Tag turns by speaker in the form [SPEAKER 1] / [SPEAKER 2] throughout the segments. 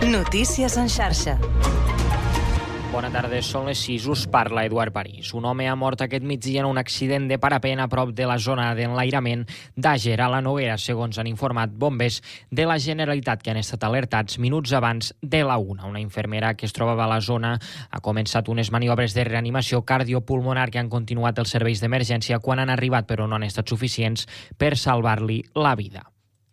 [SPEAKER 1] Notícies en xarxa.
[SPEAKER 2] Bona tarda, són les 6, us parla Eduard París. Un home ha mort aquest migdia en un accident de parapent a prop de la zona d'enlairament d'Àger, a la Noguera, segons han informat bombers de la Generalitat, que han estat alertats minuts abans de la 1. Una infermera que es trobava a la zona ha començat unes maniobres de reanimació cardiopulmonar que han continuat els serveis d'emergència quan han arribat, però no han estat suficients per salvar-li la vida.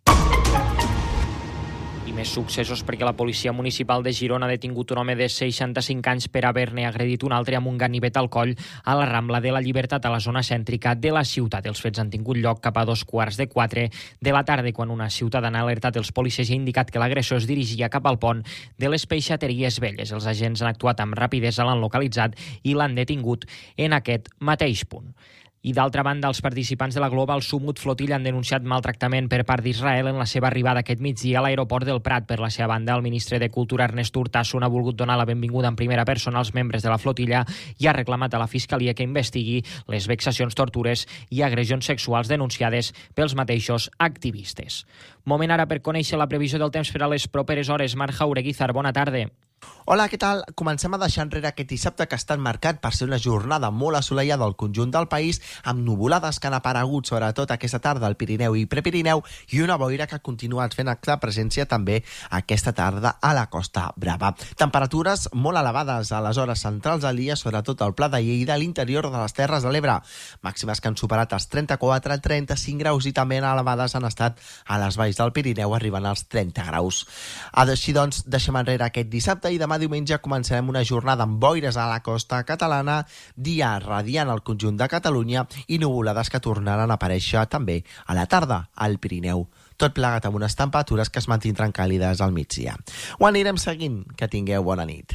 [SPEAKER 2] I més successos perquè la policia municipal de Girona ha detingut un home de 65 anys per haver-ne agredit un altre amb un ganivet al coll a la Rambla de la Llibertat, a la zona cèntrica de la ciutat. Els fets han tingut lloc cap a 3:15 de la tarda, quan una ciutadana ha alertat els policies i ha indicat que l'agressor es dirigia cap al pont de les Peixateries Velles. Els agents han actuat amb rapidesa, l'han localitzat i l'han detingut en aquest mateix punt. I d'altra banda, els participants de la Global Summit Flotilla han denunciat maltractament per part d'Israel en la seva arribada aquest migdia a l'aeroport del Prat. Per la seva banda, el ministre de Cultura, Ernest Urtasun, ha volgut donar la benvinguda en primera persona als membres de la flotilla i ha reclamat a la Fiscalia que investigui les vexacions, tortures i agressions sexuals denunciades pels mateixos activistes. Moment ara per conèixer la previsió del temps per a les properes hores. Marc Jaureguizar, bona tarda.
[SPEAKER 3] Hola, què tal? Comencem a deixar enrere aquest dissabte que ha estat marcat per ser una jornada molt assolellada al conjunt del país, amb nuvolades que han aparegut sobretot aquesta tarda al Pirineu i Prepirineu i una boira que ha continuat fent acte de presència també aquesta tarda a la Costa Brava. Temperatures molt elevades a les hores centrals del dia, sobretot al Pla de Lleida, a l'interior de les Terres de l'Ebre. Màximes que han superat els 34-35 graus i també elevades han estat a les valls del Pirineu, arribant als 30 graus. Així doncs, deixem enrere aquest dissabte i demà diumenge començarem una jornada amb boires a la costa catalana, dia radiant al conjunt de Catalunya i nuvolades que tornaran a aparèixer també a la tarda al Pirineu. Tot plegat amb unes temperatures que es mantindran càlides al migdia. Ho anirem seguint. Que tingueu bona nit.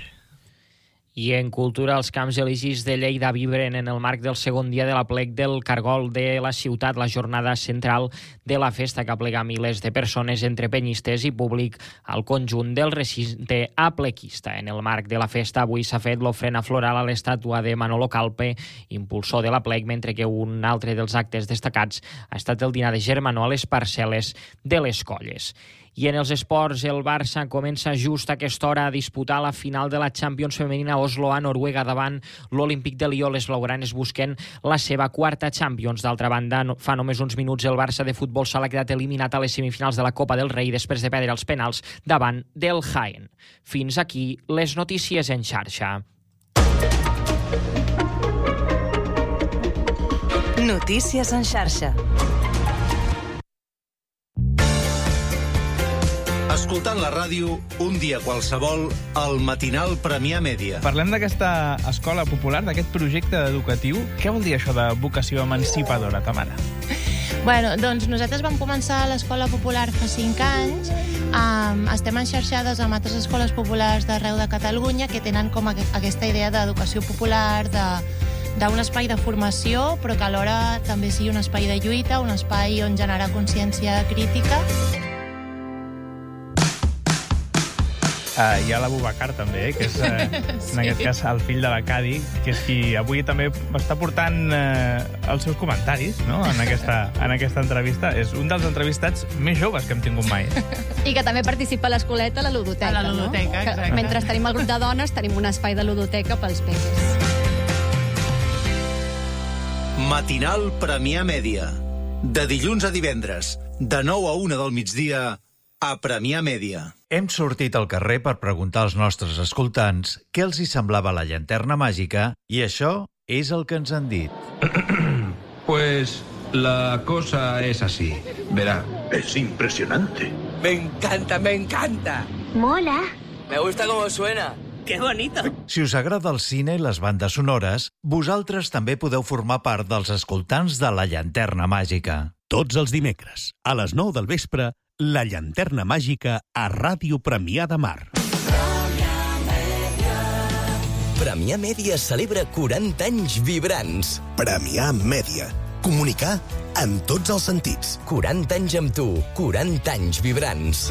[SPEAKER 2] I en cultura, els Camps Eligis de Lleida vibren en el marc del segon dia de l'aplec del Cargol de la ciutat, la jornada central de la festa que aplega milers de persones entre penyistes i públic al conjunt del recinte aplequista. En el marc de la festa avui s'ha fet l'ofrena floral a l'estàtua de Manolo Calpe, impulsor de l'aplec, mentre que un altre dels actes destacats ha estat el dinar de germanor a les parcel·les de les Colles. I en els esports, el Barça comença just a aquesta hora a disputar la final de la Champions femenina a Oslo, a Noruega, davant l'Olímpic de Lió. Les blaugranes busquen la seva quarta Champions. D'altra banda, fa només uns minuts el Barça de futbol sala ha quedat eliminat a les semifinals de la Copa del Rei després de perdre els penals davant del Jaén. Fins aquí les notícies en xarxa.
[SPEAKER 1] Notícies en xarxa.
[SPEAKER 4] Escoltant la ràdio, un dia qualsevol, al matinal Premià Mèdia.
[SPEAKER 5] Parlem d'aquesta escola popular, d'aquest projecte educatiu. Què vol dir això de vocació emancipadora, Tamara?
[SPEAKER 6] Bueno, doncs nosaltres vam començar l'escola popular fa 5 anys. Estem enxarxades amb altres escoles populars d'arreu de Catalunya que tenen com aquesta idea d'educació popular, d'un espai de formació, però que alhora també sigui un espai de lluita, un espai on generar consciència crítica.
[SPEAKER 5] Hi ha la Bubacar, també, que és, en aquest cas, el fill de la Cadi, que és qui avui també està portant els seus comentaris, no?, en aquesta entrevista. És un dels entrevistats més joves que hem tingut mai.
[SPEAKER 7] I que també participa a l'escoleta, a la ludoteca,
[SPEAKER 6] A la ludoteca,
[SPEAKER 7] no?
[SPEAKER 6] exacte.
[SPEAKER 7] Mentre tenim el grup de dones, tenim un espai de ludoteca pels peques.
[SPEAKER 4] Matinal Premià Mèdia. De dilluns a divendres, de 9 a 1 del migdia, a Premià Mèdia.
[SPEAKER 8] Hem sortit al carrer per preguntar als nostres escoltants què els hi semblava la llanterna màgica i això és el que ens han dit.
[SPEAKER 9] Pues la cosa es así. Verá.
[SPEAKER 10] Es impresionante.
[SPEAKER 11] Me encanta, me encanta.
[SPEAKER 12] Mola.
[SPEAKER 11] Me gusta cómo suena. ¡Qué bonito!
[SPEAKER 8] Si us agrada el cine i les bandes sonores, vosaltres també podeu formar part dels escoltants de la llanterna màgica.
[SPEAKER 13] Tots els dimecres, a les 9 del vespre, La llanterna màgica a Ràdio Premià de Mar.
[SPEAKER 14] Premià Mèdia celebra 40 anys vibrants.
[SPEAKER 15] Premià Mèdia. Comunicar en tots els sentits.
[SPEAKER 14] 40 anys amb tu, 40 anys vibrants.